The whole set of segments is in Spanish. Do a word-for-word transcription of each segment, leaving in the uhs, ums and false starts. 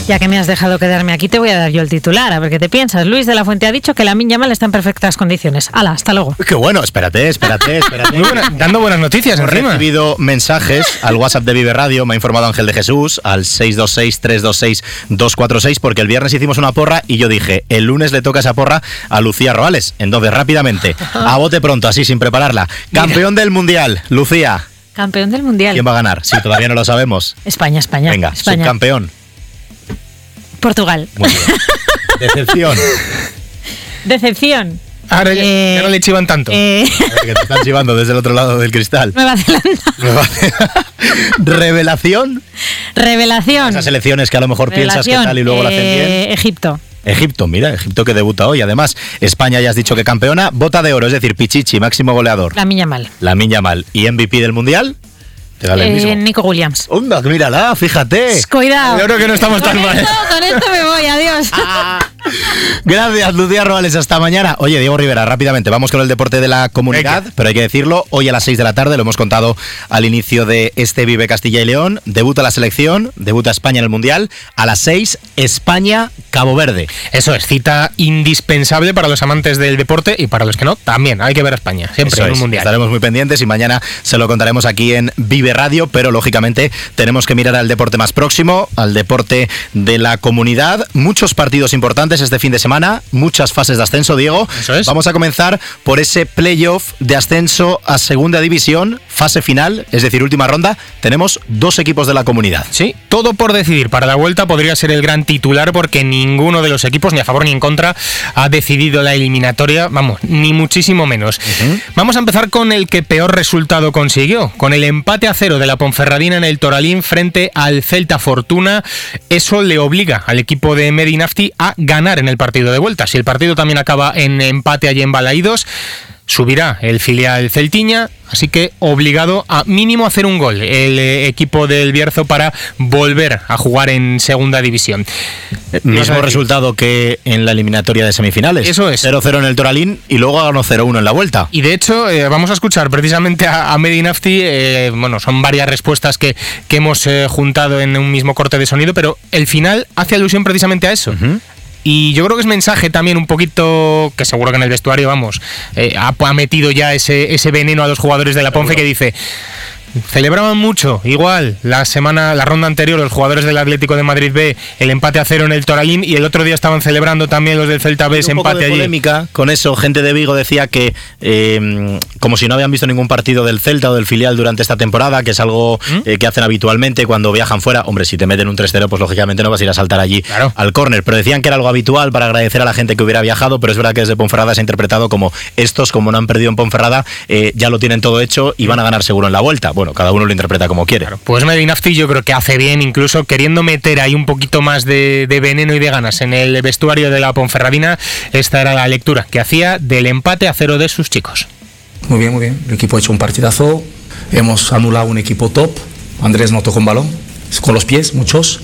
Ya que me has dejado quedarme aquí, te voy a dar yo el titular. A ver qué te piensas. Luis de la Fuente ha dicho que Lamine Yamal está en perfectas condiciones. Hala, hasta luego. Qué bueno, espérate, espérate, espérate. Muy buena, dando buenas noticias. Hemos encima. recibido mensajes al WhatsApp de Vive Radio, me ha informado Ángel de Jesús, al seis dos seis, tres dos seis, dos cuatro seis, porque el viernes hicimos una porra y yo dije, el lunes le toca esa porra a Lucía Roales. Entonces, rápidamente, a bote pronto, así, sin prepararla. Campeón del Mundial, Lucía. Campeón del Mundial. ¿Quién va a ganar? Si todavía no lo sabemos. España, España. Venga, España. subcampeón. Portugal. Muy bien. Decepción. Decepción. Ahora ya, Eh, ya no le chivan tanto. Eh, A ver, que te están chivando desde el otro lado del cristal. Nueva Zelanda. Nueva- Revelación. Revelación. Esas elecciones que a lo mejor piensas que Revelación. tal y luego la hacen bien. Eh, Egipto. Egipto, mira, Egipto que debuta hoy. Además, España ya has dicho que campeona. Bota de oro, es decir, Pichichi, máximo goleador. Lamine Yamal. Lamine Yamal. ¿Y M V P del Mundial? Te vale el Eh, mismo. Nico Williams. Onda, mírala, fíjate. Cuidado. Yo creo que no estamos tan Con mal. esto, con esto me voy, adiós. Gracias, Lucía Roales, hasta mañana. Oye, Diego Rivera, rápidamente, vamos con el deporte de la comunidad, Venga. pero hay que decirlo, hoy a las seis de la tarde, lo hemos contado al inicio de este Vive Castilla y León, debuta la selección, debuta España en el Mundial, a las seis, España-Cabo Verde. Eso es, cita indispensable para los amantes del deporte y para los que no, también. Hay que ver a España, siempre Eso en un es, mundial. estaremos muy pendientes y mañana se lo contaremos aquí en Vive Radio, pero lógicamente tenemos que mirar al deporte más próximo, al deporte de la comunidad. Muchos partidos importantes este fin de semana, muchas fases de ascenso, Diego. Eso es. Vamos a comenzar por ese playoff de ascenso a Segunda División, fase final, es decir, última ronda. Tenemos dos equipos de la comunidad. Sí, todo por decidir. Para la vuelta podría ser el gran titular porque ninguno de los equipos, ni a favor ni en contra, ha decidido la eliminatoria, vamos, ni muchísimo menos. Uh-huh. Vamos a empezar con el que peor resultado consiguió, con el empate a cero de la Ponferradina en el Toralín frente al Celta Fortuna. Eso le obliga al equipo de Medi Nafti a ganar en el partido de vuelta. Si el partido también acaba en empate allí en Balaídos, subirá el filial Celtiña, así que obligado a mínimo hacer un gol el eh, equipo del Bierzo para volver a jugar en segunda división. Mismo resultado que en la eliminatoria de semifinales. Eso es. cero cero en el Toralín y luego ganó cero uno en la vuelta. Y de hecho, eh, vamos a escuchar precisamente a, a Medi Nafti. Eh, bueno, son varias respuestas que, que hemos eh, juntado en un mismo corte de sonido, pero el final hace alusión precisamente a eso. Uh-huh. Y yo creo que es mensaje también un poquito, que seguro que en el vestuario, vamos, eh, ha, ha metido ya ese, ese veneno a los jugadores de la Ponfe, que dice: celebraban mucho, igual, la semana, la ronda anterior, los jugadores del Atlético de Madrid B, el empate a cero en el Toralín, y el otro día estaban celebrando también los del Celta B ese un poco empate de allí. polémica con eso. Gente de Vigo decía que eh, como si no habían visto ningún partido del Celta o del filial durante esta temporada, que es algo ¿Mm? eh, que hacen habitualmente cuando viajan fuera. Hombre, si te meten un tres cero, pues lógicamente no vas a ir a saltar allí Claro. al córner, pero decían que era algo habitual para agradecer a la gente que hubiera viajado. Pero es verdad que desde Ponferrada se ha interpretado como estos, como no han perdido en Ponferrada, eh, ya lo tienen todo hecho y van a ganar seguro en la vuelta. Bueno, cada uno lo interpreta como quiere. Claro, pues Medi Nafti yo creo que hace bien, incluso queriendo meter ahí un poquito más de, de veneno y de ganas en el vestuario de la Ponferradina. Esta era la lectura que hacía del empate a cero de sus chicos. Muy bien, muy bien. El equipo ha hecho un partidazo. Hemos anulado un equipo top. Andrés no tocó un balón, con los pies, muchos.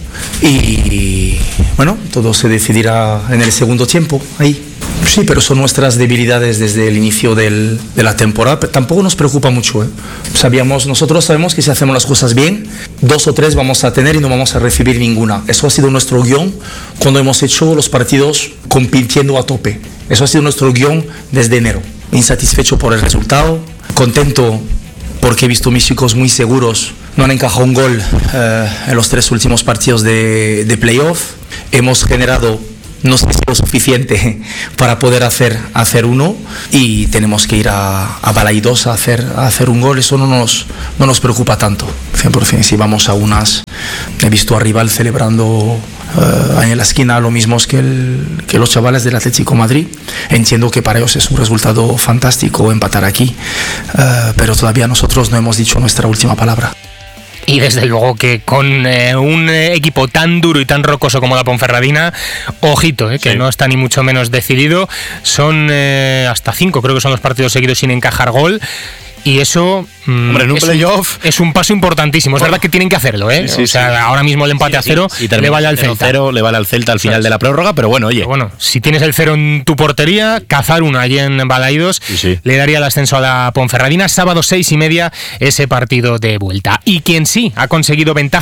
Y bueno, todo se decidirá en el segundo tiempo, ahí. Sí, pero son nuestras debilidades desde el inicio del, de la temporada. Pero tampoco nos preocupa mucho, ¿eh? Sabíamos, nosotros sabemos que si hacemos las cosas bien, dos o tres vamos a tener y no vamos a recibir ninguna. Eso ha sido nuestro guión cuando hemos hecho los partidos compitiendo a tope. Eso ha sido nuestro guión desde enero. Insatisfecho por el resultado, contento porque he visto a mis chicos muy seguros. No han encajado un gol eh, en los tres últimos partidos de, de playoff. Hemos generado, no sé si lo suficiente para poder hacer, hacer uno, y tenemos que ir a, a Balaídos a hacer, a hacer un gol. Eso no nos, no nos preocupa tanto, cien por ciento. Si vamos a unas, he visto a rival celebrando uh, ahí en la esquina lo mismo que, el, que los chavales del Atlético Madrid. Entiendo que para ellos es un resultado fantástico empatar aquí, uh, pero todavía nosotros no hemos dicho nuestra última palabra. Y desde luego que con eh, un eh, equipo tan duro y tan rocoso como la Ponferradina, ojito, eh, que sí. no está ni mucho menos decidido. Son eh, hasta cinco, creo que son los partidos seguidos sin encajar gol. Y eso mmm, Hombre, en un es, playoff un, es un paso importantísimo. Es bueno, verdad que tienen que hacerlo, ¿eh? Sí, sí, o sea, sí. ahora mismo el empate Sí, a cero sí, sí, le vale al cero Celta. cero, le vale al Celta al final ¿Sabes? de la prórroga, pero bueno, oye. Pero bueno, si tienes el cero en tu portería, cazar una allí en Balaídos Sí, sí. le daría el ascenso a la Ponferradina. Sábado seis y media, ese partido de vuelta. Y quien sí ha conseguido ventaja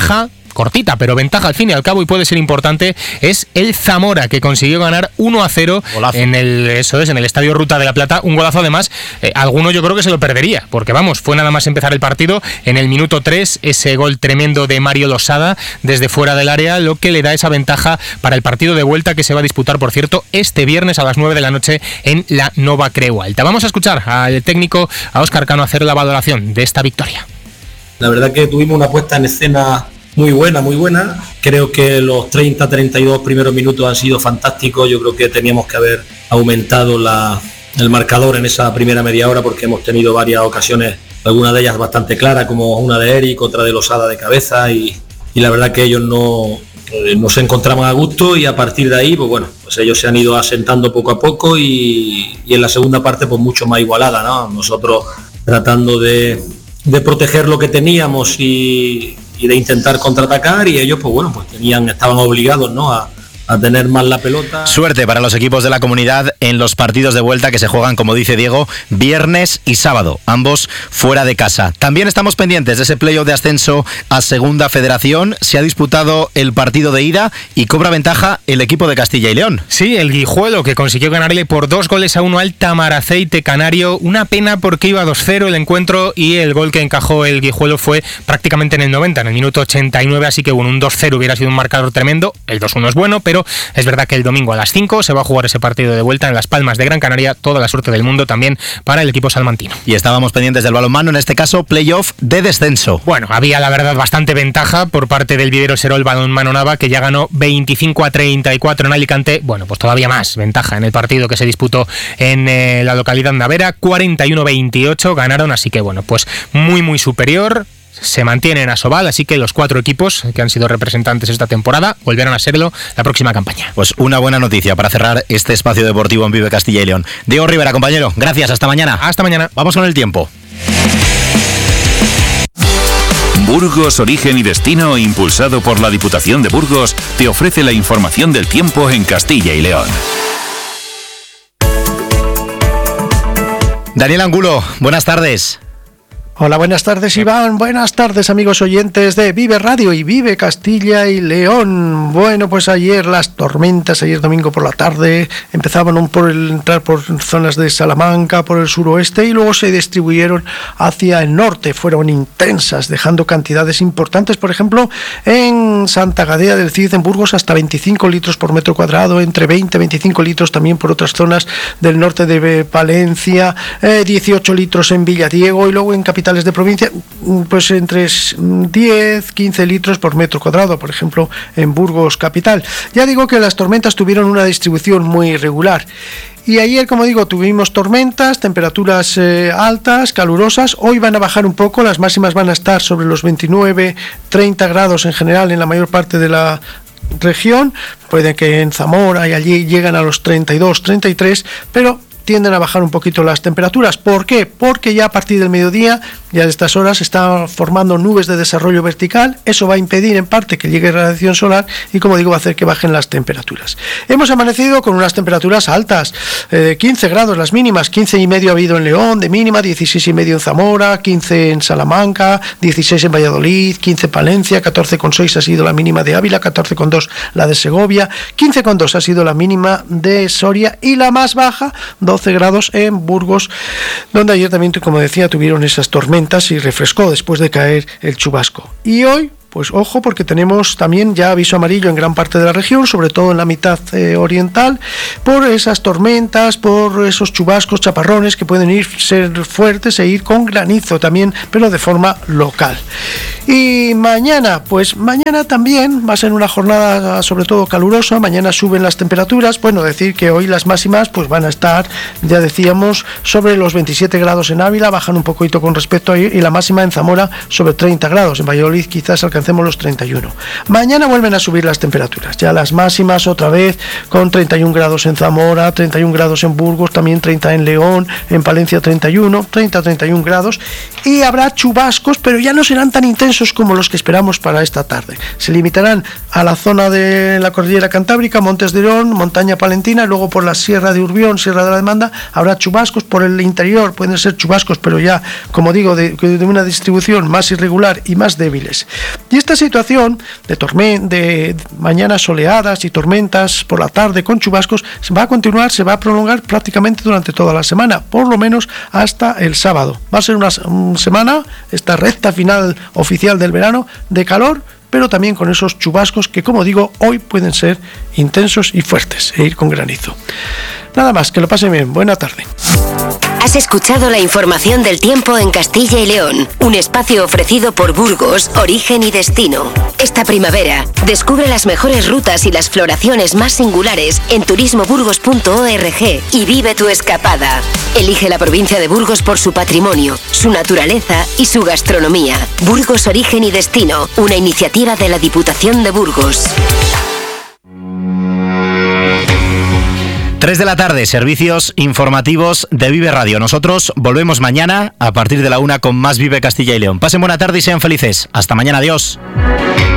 cortita, pero ventaja al fin y al cabo, y puede ser importante, es el Zamora, que consiguió ganar uno a cero golazo. en el eso es en el Estadio Ruta de la Plata. Un golazo, además, eh, alguno yo creo que se lo perdería, porque vamos, fue nada más empezar el partido, en el minuto tres, ese gol tremendo de Mario Losada desde fuera del área, lo que le da esa ventaja para el partido de vuelta, que se va a disputar, por cierto, este viernes a las nueve de la noche en la Nova Creu Alta. Vamos a escuchar al técnico, a Óscar Cano, hacer la valoración de esta victoria. La verdad que tuvimos una puesta en escena muy buena, muy buena. Creo que los treinta a treinta y dos primeros minutos han sido fantásticos. Yo creo que teníamos que haber aumentado la, el marcador en esa primera media hora, porque hemos tenido varias ocasiones, algunas de ellas bastante claras, como una de Eric, otra de Losada de cabeza, y, y la verdad que ellos no, eh, no se encontraban a gusto, y a partir de ahí, pues bueno, pues ellos se han ido asentando poco a poco, y, y en la segunda parte pues mucho más igualada, ¿no? Nosotros tratando de, de proteger lo que teníamos y y de intentar contraatacar, y ellos pues bueno, pues tenían, estaban obligados, ¿no?, a, a tener más la pelota. Suerte para los equipos de la comunidad en los partidos de vuelta que se juegan, como dice Diego, viernes y sábado, ambos fuera de casa. También estamos pendientes de ese playoff de ascenso a Segunda Federación. Se ha disputado el partido de ida y cobra ventaja el equipo de Castilla y León. Sí, el Guijuelo, que consiguió ganarle por dos goles a uno al Tamaraceite Canario. Una pena, porque iba dos cero el encuentro, y el gol que encajó el Guijuelo fue prácticamente en el noventa, en el minuto ochenta y nueve, así que bueno, un dos cero hubiera sido un marcador tremendo. El dos uno es bueno, pero es verdad que el domingo a las cinco se va a jugar ese partido de vuelta en Las Palmas de Gran Canaria. Toda la suerte del mundo también para el equipo salmantino. Y estábamos pendientes del balonmano, en este caso playoff de descenso. Bueno, había la verdad bastante ventaja por parte del Vivero Serol Balonmano Nava, que ya ganó veinticinco a treinta y cuatro en Alicante. Bueno, pues todavía más ventaja en el partido que se disputó en eh, la localidad navera. cuarenta y uno a veintiocho ganaron, así que bueno, pues muy muy superior. Se mantienen a Sobal, así que los cuatro equipos que han sido representantes esta temporada volverán a serlo la próxima campaña. Pues una buena noticia para cerrar este espacio deportivo en Vive Castilla y León. Diego Rivera, compañero, gracias, hasta mañana. Hasta mañana. Vamos con el tiempo. Burgos, origen y destino, impulsado por la Diputación de Burgos, te ofrece la información del tiempo en Castilla y León. Daniel Angulo, buenas tardes. Hola, buenas tardes, Iván. Buenas tardes, amigos oyentes de Vive Radio y Vive Castilla y León. Bueno, pues ayer las tormentas, ayer domingo por la tarde, empezaban por el, entrar por zonas de Salamanca, por el suroeste, y luego se distribuyeron hacia el norte. Fueron intensas, dejando cantidades importantes, por ejemplo, en Santa Gadea del Cid, en Burgos, hasta veinticinco litros por metro cuadrado, entre veinte y veinticinco litros también por otras zonas del norte de Palencia, eh, dieciocho litros en Villadiego, y luego en Capital de provincia, pues entre diez, quince litros por metro cuadrado, por ejemplo, en Burgos capital. Ya digo que las tormentas tuvieron una distribución muy irregular. Y ayer, como digo, tuvimos tormentas, temperaturas eh, altas, calurosas. Hoy van a bajar un poco, las máximas van a estar sobre los veintinueve, treinta grados en general en la mayor parte de la región. Puede que en Zamora y allí llegan a los treinta y dos, treinta y tres, pero tienden a bajar un poquito las temperaturas. ¿Por qué? Porque ya a partir del mediodía, ya de estas horas, se están formando nubes de desarrollo vertical. Eso va a impedir en parte que llegue radiación solar y, como digo, va a hacer que bajen las temperaturas. Hemos amanecido con unas temperaturas altas, eh, quince grados las mínimas, quince y medio ha habido en León de mínima, dieciséis y medio en Zamora, quince en Salamanca, dieciséis en Valladolid, quince en Palencia, catorce coma seis ha sido la mínima de Ávila, catorce coma dos la de Segovia, quince coma dos ha sido la mínima de Soria, y la más baja, doce grados en Burgos, donde ayer también, como decía, tuvieron esas tormentas y refrescó después de caer el chubasco. Y hoy, pues ojo, porque tenemos también ya aviso amarillo en gran parte de la región, sobre todo en la mitad eh, oriental, por esas tormentas, por esos chubascos, chaparrones que pueden ir ser fuertes e ir con granizo también, pero de forma local. Y mañana, pues mañana también va a ser una jornada sobre todo calurosa. Mañana suben las temperaturas. Bueno, decir que hoy las máximas pues van a estar, ya decíamos, sobre los veintisiete grados en Ávila, bajan un poquito con respecto a ayer, y la máxima en Zamora sobre treinta grados. En Valladolid quizás alcancemos los treinta y uno. Mañana vuelven a subir las temperaturas. Ya las máximas otra vez con treinta y un grados en Zamora, treinta y un grados en Burgos, también treinta en León, en Palencia treinta y uno, treinta a treinta y un grados. Y habrá chubascos, pero ya no serán tan intensos como los que esperamos para esta tarde. Se limitarán a la zona de la cordillera cantábrica, Montes de León, montaña palentina, y luego por la Sierra de Urbión, Sierra de la Demanda, habrá chubascos. Por el interior pueden ser chubascos, pero ya, como digo, de, de una distribución más irregular y más débiles. Y esta situación de, tormen- de mañanas soleadas y tormentas por la tarde con chubascos va a continuar, se va a prolongar prácticamente durante toda la semana, por lo menos hasta el sábado. Va a ser una, una semana, esta recta final oficial del verano, de calor, pero también con esos chubascos que, como digo, hoy pueden ser intensos y fuertes e ir con granizo. Nada más, que lo pasen bien. Buena tarde. Has escuchado la información del tiempo en Castilla y León, un espacio ofrecido por Burgos, Origen y Destino. Esta primavera, descubre las mejores rutas y las floraciones más singulares en turismo burgos punto org y vive tu escapada. Elige la provincia de Burgos por su patrimonio, su naturaleza y su gastronomía. Burgos, Origen y Destino, una iniciativa de la Diputación de Burgos. tres de la tarde, servicios informativos de Vive Radio. Nosotros volvemos mañana a partir de la una con más Vive Castilla y León. Pasen buena tarde y sean felices. Hasta mañana, adiós.